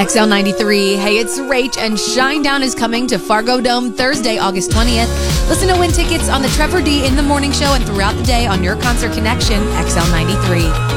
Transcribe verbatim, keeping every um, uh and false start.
X L ninety-three. Hey, it's Rach, and Shinedown is coming to Fargo Dome Thursday, August twentieth. Listen to win tickets on the Trevor D in the Morning Show and throughout the day on Your Concert Connection, X L ninety-three.